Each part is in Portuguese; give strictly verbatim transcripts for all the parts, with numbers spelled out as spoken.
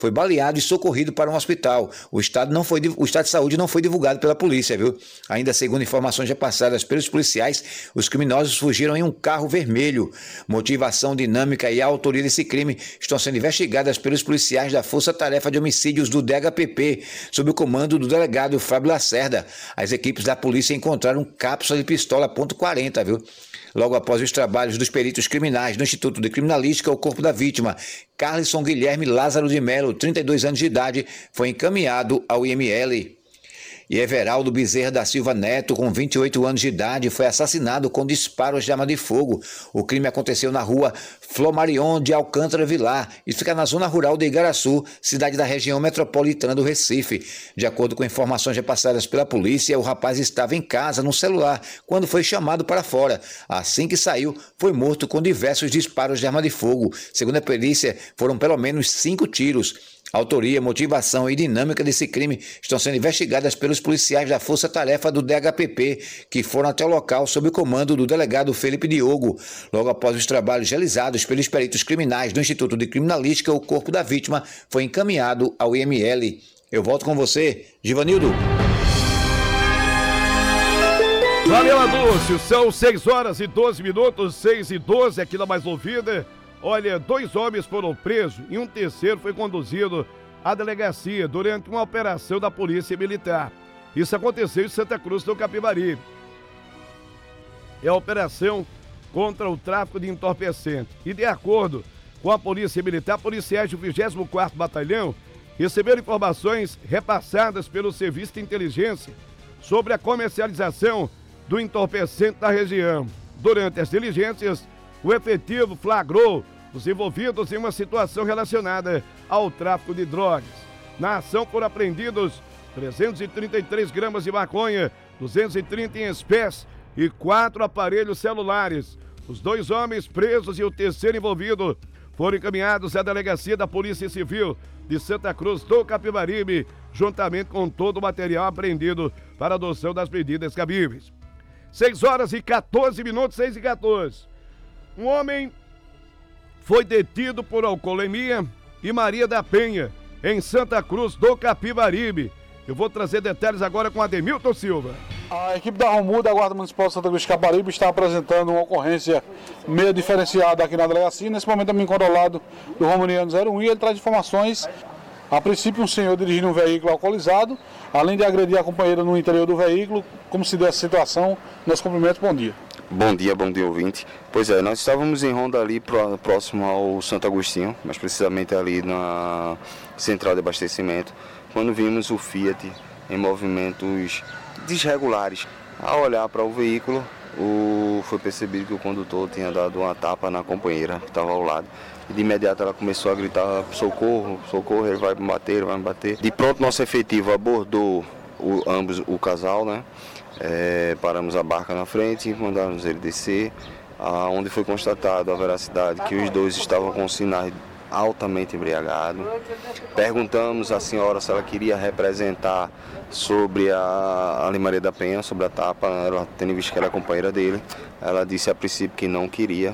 foi baleado e socorrido para um hospital. O estado, não foi, o estado de saúde não foi divulgado pela polícia, viu? Ainda segundo informações repassadas pelos policiais, os criminosos fugiram em um carro vermelho. Motivação, dinâmica e a autoria desse crime estão sendo investigadas pelos policiais da Força Tarefa de Homicídios do D H P P, sob o comando do delegado Fábio Lacerda. As equipes da polícia encontraram cápsula de pistola ponto quarenta, viu? Logo após os trabalhos dos peritos criminais do Instituto de Criminalística, o corpo da vítima, Carlisson Guilherme Lázaro de Melo, trinta e dois anos de idade, foi encaminhado ao I M L. E Everaldo Bezerra da Silva Neto, com vinte e oito anos de idade, foi assassinado com disparos de arma de fogo. O crime aconteceu na rua Flomarion de Alcântara Vilar e fica na zona rural de Igaraçu, cidade da região metropolitana do Recife. De acordo com informações repassadas pela polícia, o rapaz estava em casa no celular quando foi chamado para fora. Assim que saiu, foi morto com diversos disparos de arma de fogo. Segundo a perícia, foram pelo menos cinco tiros. Autoria, motivação e dinâmica desse crime estão sendo investigadas pelos policiais da Força Tarefa do D H P P, que foram até o local sob o comando do delegado Felipe Diogo. Logo após os trabalhos realizados pelos peritos criminais do Instituto de Criminalística, o corpo da vítima foi encaminhado ao I M L. Eu volto com você, Givanildo. Valeu, Adúcio. São seis horas e doze minutos, seis e doze aqui na Mais Ouvida. Olha, dois homens foram presos e um terceiro foi conduzido à delegacia durante uma operação da Polícia Militar. Isso aconteceu em Santa Cruz do Capibaribe. É a operação contra o tráfico de entorpecentes. E de acordo com a Polícia Militar, policiais do vigésimo quarto Batalhão receberam informações repassadas pelo Serviço de Inteligência sobre a comercialização do entorpecente na região. Durante as diligências, o efetivo flagrou os envolvidos em uma situação relacionada ao tráfico de drogas. Na ação foram apreendidos trezentos e trinta e três gramas de maconha, duzentos e trinta em espécie e quatro aparelhos celulares. Os dois homens presos e o terceiro envolvido foram encaminhados à delegacia da Polícia Civil de Santa Cruz do Capibaribe, juntamente com todo o material apreendido para adoção das medidas cabíveis. seis horas e quatorze minutos, seis e quatorze. Um homem foi detido por alcoolemia em Maria da Penha, em Santa Cruz do Capibaribe. Eu vou trazer detalhes agora com Ademilton Silva. A equipe da Romu da Guarda Municipal de Santa Cruz do Capibaribe está apresentando uma ocorrência meio diferenciada aqui na delegacia. Nesse momento eu me encontro ao lado do Romaniano zero um e ele traz informações. A princípio, um senhor dirigindo um veículo alcoolizado, além de agredir a companheira no interior do veículo. Como se deu essa situação? Nosso cumprimento, bom dia. Bom dia, bom dia, ouvinte. Pois é, nós estávamos em ronda ali próximo ao Santo Agostinho, mais precisamente ali na central de abastecimento, quando vimos o Fiat em movimentos desregulares. Ao olhar para o veículo, o... foi percebido que o condutor tinha dado uma tapa na companheira que estava ao lado. E de imediato ela começou a gritar: socorro, socorro, ele vai me bater, ele vai me bater. De pronto, nosso efetivo abordou o, ambos o casal, né? É, paramos a barca na frente, mandamos ele descer, onde foi constatado a veracidade que os dois estavam com sinais altamente embriagados. Perguntamos à senhora se ela queria representar sobre a Ali Maria da Penha, sobre a tapa, ela tendo visto que ela é companheira dele. Ela disse a princípio que não queria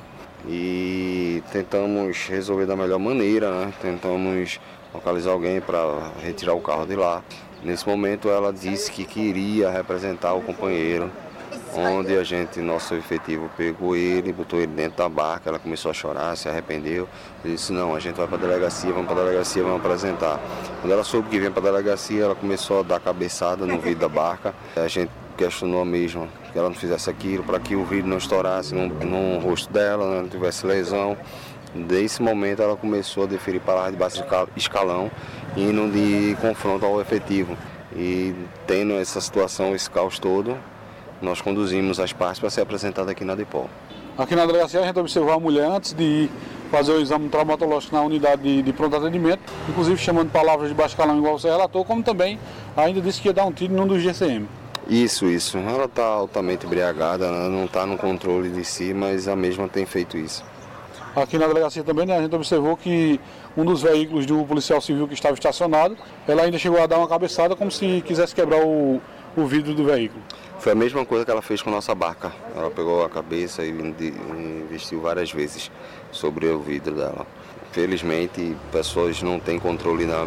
e tentamos resolver da melhor maneira, né? Tentamos localizar alguém para retirar o carro de lá. Nesse momento ela disse que queria representar o companheiro, onde a gente, nosso efetivo, pegou ele, botou ele dentro da barca. Ela começou a chorar, se arrependeu. Eu disse: não, a gente vai para a delegacia, vamos para a delegacia, vamos apresentar. Quando ela soube que vinha para a delegacia, ela começou a dar cabeçada no vidro da barca. A gente questionou mesmo que ela não fizesse aquilo, para que o vidro não estourasse no, no rosto dela, né, não tivesse lesão. Desse momento ela começou a deferir palavras de baixo escalão, indo de confronto ao efetivo. E tendo essa situação, esse caos todo, nós conduzimos as partes para ser apresentada aqui na DEPOL. Aqui na delegacia a gente observou a mulher antes de ir fazer o exame traumatológico na unidade de, de pronto atendimento, inclusive chamando palavras de baixo escalão igual você relatou, como também ainda disse que ia dar um tiro num dos G C M. Isso, isso. Ela está altamente embriagada, ela não está no controle de si, mas a mesma tem feito isso. Aqui na delegacia também, né, a gente observou que um dos veículos do policial civil que estava estacionado, ela ainda chegou a dar uma cabeçada como se quisesse quebrar o, o vidro do veículo. Foi a mesma coisa que ela fez com a nossa barca. Ela pegou a cabeça e investiu várias vezes sobre o vidro dela. Infelizmente, pessoas não têm controle na